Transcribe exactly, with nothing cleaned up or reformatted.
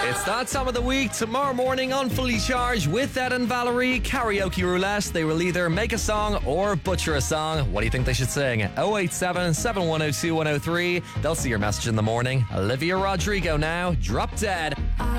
It's that time of the week. Tomorrow morning on Fully Charged with Ed and Valerie, Karaoke Roulette. They will either make a song or butcher a song. What do you think they should sing? oh eight seven, seven one oh two, one oh three. They'll see your message in the morning. Olivia Rodrigo now. Drop Dead.